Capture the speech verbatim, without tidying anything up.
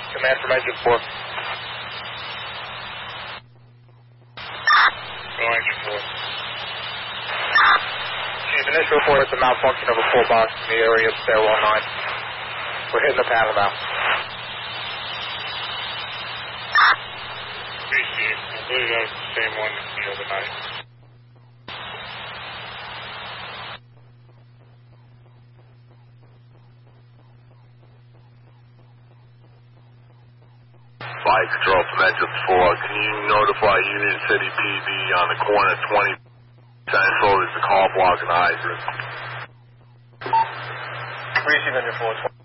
Command from engine four. Go engine four. Chief, initial report is a malfunction of a full box in the area of stairwell nine. We're hitting the panel now. Appreciate it. I believe that was the same one the other night. Flight control from engine four. Can you notify Union City P D on the corner twenty Central? There's a car blocking the hydrant. Receive engine four.